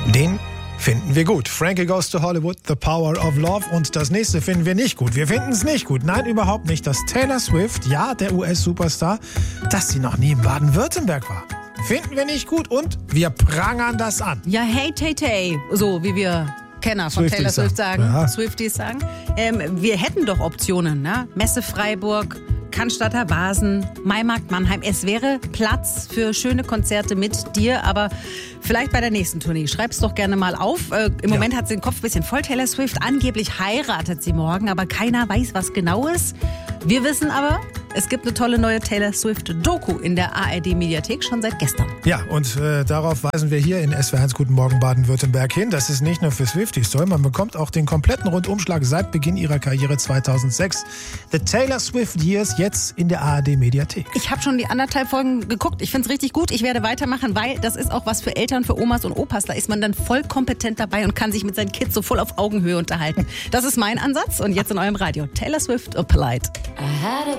Den finden wir gut. Frankie Goes to Hollywood, The Power of Love. Und das nächste finden wir nicht gut. Wir finden es nicht gut. Nein, überhaupt nicht. Dass Taylor Swift, ja, der US-Superstar, dass sie noch nie in Baden-Württemberg war. Finden wir nicht gut und wir prangern das an. Ja, hey, Tay, so wie wir Kenner von Swifties Taylor Swift sagen, ja. Swifties sagen. Wir hätten doch Optionen, ne? Messe Freiburg, Cannstatter Basen, Maimarkt Mannheim. Es wäre Platz für schöne Konzerte mit dir, aber vielleicht bei der nächsten Tournee. Schreib's doch gerne mal auf. Im Moment hat sie den Kopf ein bisschen voll, Taylor Swift. Angeblich heiratet sie morgen, aber keiner weiß, was genau ist. Wir wissen aber, es gibt eine tolle neue Taylor Swift-Doku in der ARD-Mediathek schon seit gestern. Ja, und darauf weisen wir hier in SWR1 Guten Morgen Baden-Württemberg hin. Das ist nicht nur für Swifties toll, man bekommt auch den kompletten Rundumschlag seit Beginn ihrer Karriere 2006. The Taylor Swift Years jetzt in der ARD-Mediathek. Ich habe schon die 1,5 Folgen geguckt. Ich finde es richtig gut. Ich werde weitermachen, weil das ist auch was für Eltern, für Omas und Opas. Da ist man dann voll kompetent dabei und kann sich mit seinen Kids so voll auf Augenhöhe unterhalten. Das ist mein Ansatz. Und jetzt in eurem Radio. Taylor Swift, Polite.